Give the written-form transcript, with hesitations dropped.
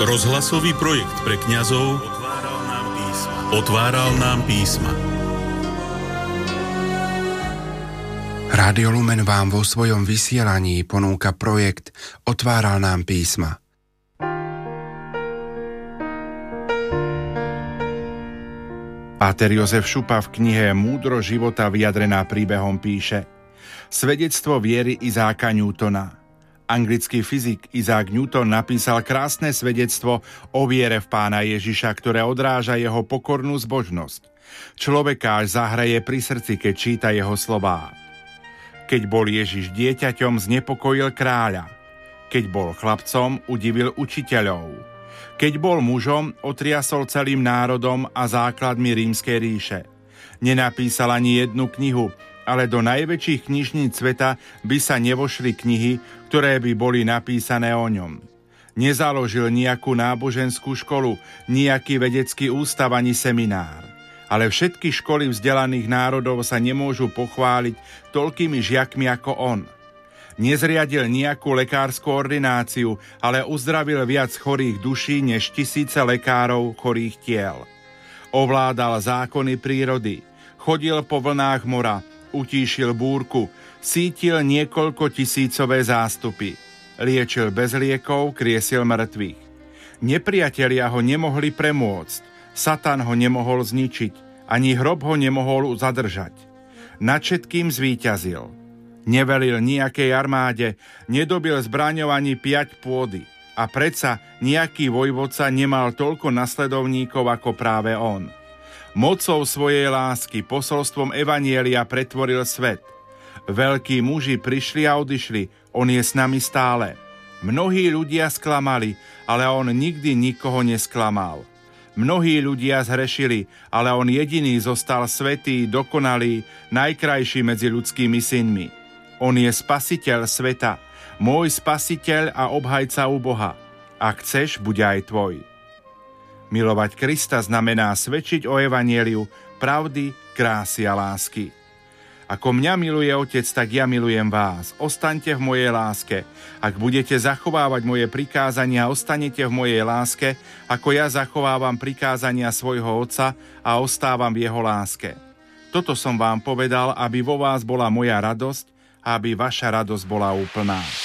Rozhlasový projekt pre kňazov Otváral nám písma. Rádio Lumen vám vo svojom vysielaní ponúka projekt Otváral nám písma. Páter Jozef Šupa v knihe Múdro života vyjadrená príbehom píše: Svedectvo viery Izáka Newtona. Anglický fyzik Isaac Newton napísal krásne svedectvo o viere v Pána Ježiša, ktoré odráža jeho pokornú zbožnosť. Človeka až zahreje pri srdci, keď číta jeho slová. Keď bol Ježiš dieťaťom, znepokojil kráľa. Keď bol chlapcom, udivil učiteľov. Keď bol mužom, otriasol celým národom a základmi rímskej ríše. Nenapísal ani jednu knihu, ale do najväčších knižníc sveta by sa nevošli knihy, ktoré by boli napísané o ňom. Nezaložil nejakú náboženskú školu, nejaký vedecký ústav ani seminár. Ale všetky školy vzdelaných národov sa nemôžu pochváliť toľkými žiakmi ako on. Nezriadil nejakú lekárskú ordináciu, ale uzdravil viac chorých duší než tisíce lekárov chorých tiel. Ovládal zákony prírody, chodil po vlnách mora, utíšil búrku, sítil niekoľko tisícové zástupy, liečil bez liekov, kriesil mŕtvych. Nepriatelia ho nemohli premôcť, Satan ho nemohol zničiť, ani hrob ho nemohol zadržať. Nad všetkým zvíťazil. Nevelil nejakej armáde, nedobil zbraňou ani 5 pôdy. A predsa nejaký vojvodca nemal toľko nasledovníkov ako práve on. Mocou svojej lásky, posolstvom evanjelia pretvoril svet. Veľkí muži prišli a odišli, on je s nami stále. Mnohí ľudia sklamali, ale on nikdy nikoho nesklamal. Mnohí ľudia zhrešili, ale on jediný zostal svätý, dokonalý, najkrajší medzi ľudskými synmi. On je spasiteľ sveta, môj spasiteľ a obhajca u Boha. Ak chceš, buď aj tvoj. Milovať Krista znamená svedčiť o evanjeliu pravdy, krásy a lásky. Ako mňa miluje Otec, tak ja milujem vás. Ostaňte v mojej láske. Ak budete zachovávať moje prikázania, ostanete v mojej láske, ako ja zachovávam prikázania svojho Otca a ostávam v jeho láske. Toto som vám povedal, aby vo vás bola moja radosť a aby vaša radosť bola úplná.